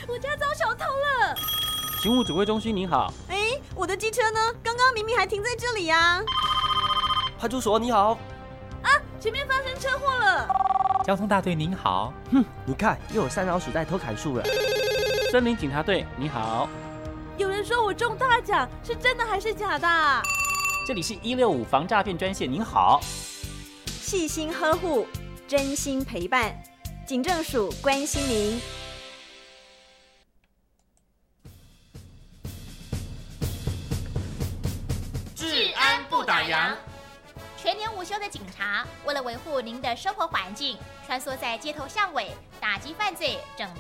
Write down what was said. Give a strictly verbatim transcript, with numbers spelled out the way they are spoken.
我家遭小偷了！ 勤务指挥中心，您好。 哎，我的机车呢？刚刚明明还停在这里呀、啊！ 派出所，你好。 啊，前面发生车祸了！ 交通大队您好。 哼，你看，又有三老鼠在偷砍树了。 森林警察队，你好。 有人说我中大奖，是真的还是假的？ 这里是一六五防诈骗专线，您好。 细心呵护，真心陪伴，警政署关心您。 治安不打烊。全年无休的警察，为了维护您的生活环境，穿梭在街头巷尾，打击犯罪，整